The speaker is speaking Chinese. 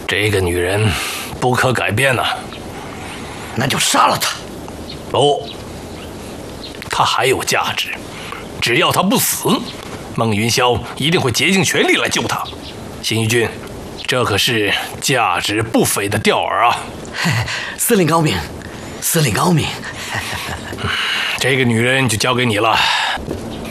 这个女人不可改变呐。 那就杀了她。 不，她还有价值，只要她不死，孟云霄一定会竭尽全力来救她。邢玉君，这可是价值不菲的钓饵啊！ 司令高明，司令高明。 这个女人就交给你了。